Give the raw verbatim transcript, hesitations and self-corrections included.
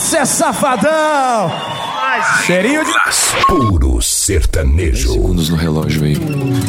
Esse é safadão! Cheirinho de puro sertanejo. Segundos no relógio aí.